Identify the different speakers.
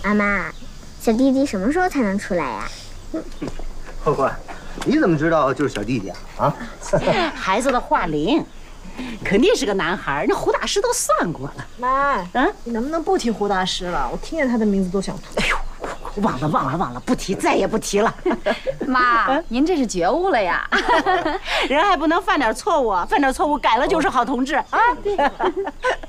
Speaker 1: 妈妈，小弟弟什么时候才能出来呀？
Speaker 2: 欢欢，你怎么知道就是小弟弟啊？啊，
Speaker 3: 孩子的话灵，肯定是个男孩。那胡大师都算过了。
Speaker 4: 妈，你能不能不提胡大师了？我听见他的名字都想吐。
Speaker 3: 哎呦，忘了，不提，再也不提了。
Speaker 5: 妈，您这是觉悟了呀？
Speaker 3: 人还不能犯点错误，犯点错误改了就是好同志啊。